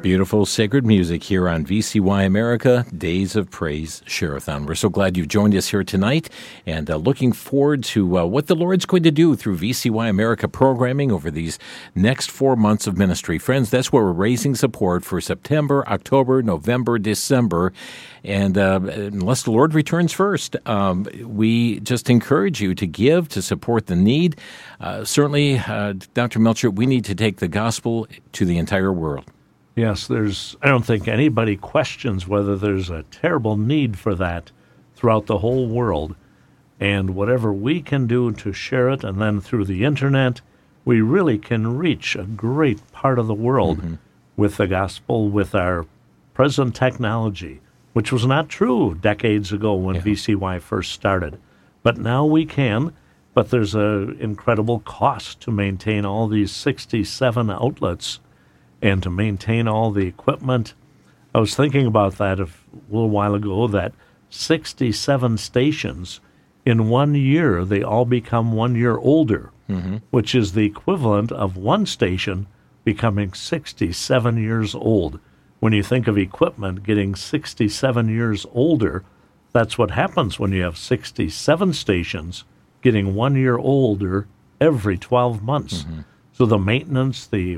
Beautiful sacred music here on VCY America, Days of Praise Share-a-thon. We're so glad you've joined us here tonight and looking forward to what the Lord's going to do through VCY America programming over these next 4 months of ministry. Friends, that's where we're raising support for September, October, November, December. And unless the Lord returns first, we just encourage you to give, to support the need. Certainly, Dr. Melcher, we need to take the gospel to the entire world. Yes, I don't think anybody questions whether there's a terrible need for that throughout the whole world. And whatever we can do to share it, and then through the internet, we really can reach a great part of the world with the gospel, with our present technology, which was not true decades ago when VCY first started. But now we can, but there's an incredible cost to maintain all these 67 outlets and to maintain all the equipment. I was thinking about that a little while ago, that 67 stations, in 1 year, they all become 1 year older, which is the equivalent of one station becoming 67 years old. When you think of equipment getting 67 years older, that's what happens when you have 67 stations getting 1 year older every 12 months. So the maintenance, the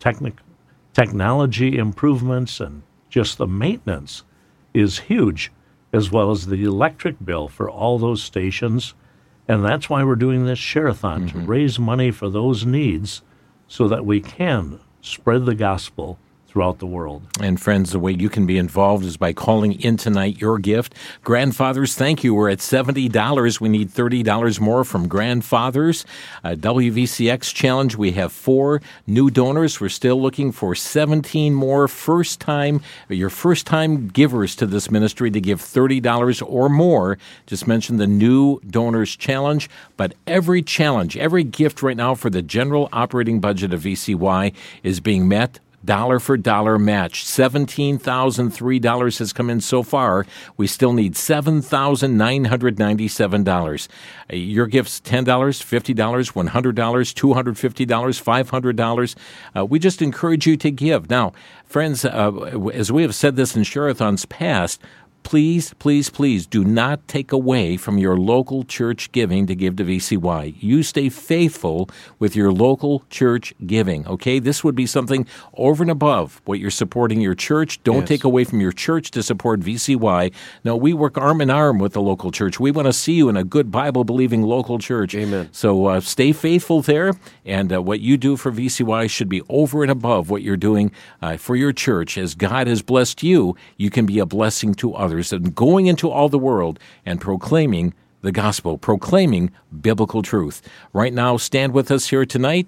technology improvements, and just the maintenance is huge, as well as the electric bill for all those stations. And that's why we're doing this share-a-thon, to raise money for those needs so that we can spread the gospel throughout the world. And friends, the way you can be involved is by calling in tonight your gift. Grandfathers, thank you. We're at $70. We need $30 more from Grandfathers. WVCX Challenge, we have 4 new donors. We're still looking for 17 more your first-time givers to this ministry to give $30 or more. Just mention the new donors challenge. But every challenge, every gift right now for the general operating budget of VCY is being met. Dollar for dollar match. $17,003 has come in so far. We still need $7,997. Your gift's $10, $50, $100, $250, $500. We just encourage you to give. Now, friends, as we have said this in share-a-thons past, please, please, please do not take away from your local church giving to give to VCY. You stay faithful with your local church giving, okay? This would be something over and above what you're supporting your church. Don't take away from your church to support VCY. No, we work arm in arm with the local church. We want to see you in a good Bible-believing local church. Amen. So stay faithful there, and what you do for VCY should be over and above what you're doing for your church. As God has blessed you, you can be a blessing to others. And going into all the world and proclaiming the gospel, proclaiming biblical truth. Right now, stand with us here tonight,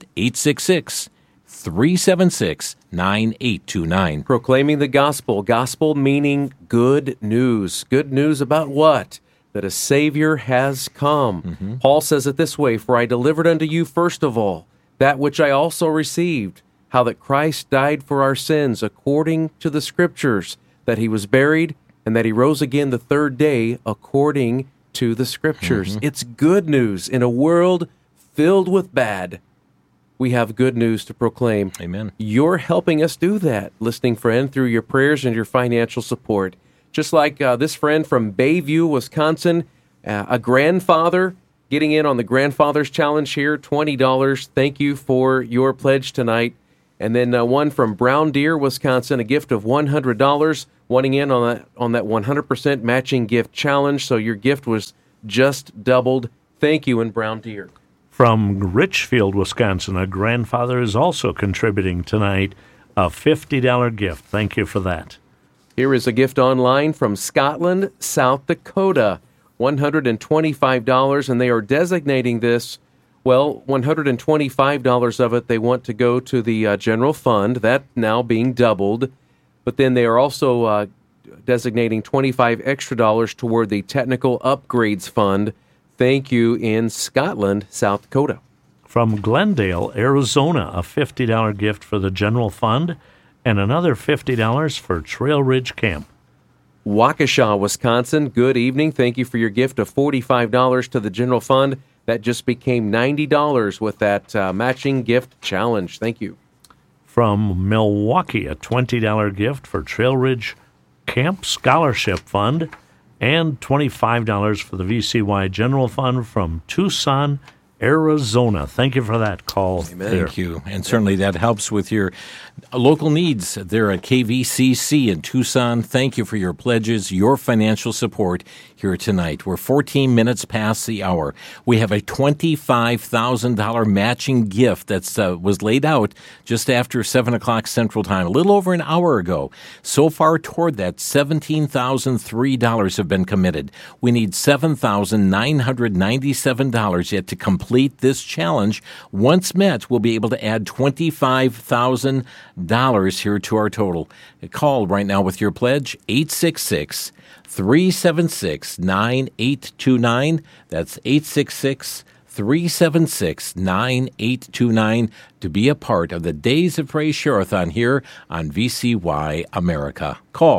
866-376-9829. Proclaiming the gospel. Gospel meaning good news. Good news about what? That a Savior has come. Paul says it this way, "For I delivered unto you first of all that which I also received, how that Christ died for our sins according to the Scriptures, that he was buried, and that he rose again the third day according to the Scriptures." It's good news. In a world filled with bad, we have good news to proclaim. Amen. You're helping us do that, listening friend, through your prayers and your financial support. Just like this friend from Bayview, Wisconsin, a grandfather, getting in on the Grandfathers Challenge here, $20. Thank you for your pledge tonight. And then one from Brown Deer, Wisconsin, a gift of $100, wanting in on that 100% matching gift challenge. So your gift was just doubled. Thank you in Brown Deer. From Richfield, Wisconsin, a grandfather is also contributing tonight, a $50 gift. Thank you for that. Here is a gift online from Scotland, South Dakota, $125, and they are designating this. Well, $125 of it they want to go to the general fund. That now being doubled. But then they are also designating $25 extra toward the technical upgrades fund. Thank you in Scotland, South Dakota. From Glendale, Arizona, a $50 gift for the general fund and another $50 for Trail Ridge Camp. Waukesha, Wisconsin, good evening. Thank you for your gift of $45 to the general fund. That just became $90 with that matching gift challenge. Thank you. From Milwaukee, a $20 gift for Trail Ridge Camp Scholarship Fund, and $25 for the VCY General Fund from Tucson, Arizona. Thank you for that call. Amen. Thank you. And certainly that helps with your local needs there at KVCC in Tucson. Thank you for your pledges, your financial support here tonight. We're 14 minutes past the hour. We have a $25,000 matching gift that was laid out just after 7 o'clock Central Time, a little over an hour ago. So far toward that, $17,003 have been committed. We need $7,997 yet to complete this challenge. Once met, we'll be able to add $25,000 here to our total. Call right now with your pledge, 866-376-9829. That's 866-376-9829 to be a part of the Days of Praise Share-a-thon here on VCY America. Call